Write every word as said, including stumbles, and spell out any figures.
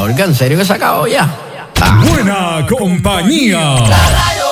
Olga, ¿en serio que se acabó ya? Ah. Buena compañía. La radio